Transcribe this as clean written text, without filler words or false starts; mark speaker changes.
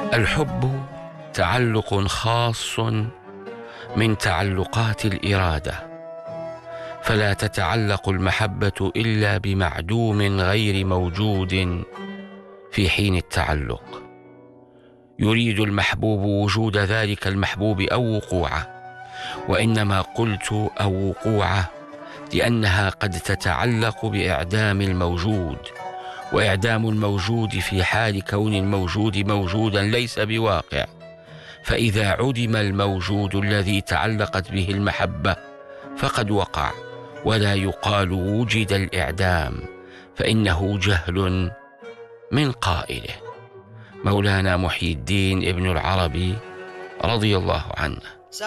Speaker 1: الحب تعلق خاص من تعلقات الإرادة، فلا تتعلق المحبة إلا بمعدوم غير موجود في حين التعلق. يريد المحبوب وجود ذلك المحبوب أو وقوعه، وإنما قلت أو وقوعه لأنها قد تتعلق بإعدام الموجود، وإعدام الموجود في حال كون الموجود موجودا ليس بواقع. فإذا عدم الموجود الذي تعلقت به المحبة فقد وقع، ولا يقال وجد الإعدام، فإنه جهل من قائله. مولانا محي الدين ابن العربي رضي الله عنه.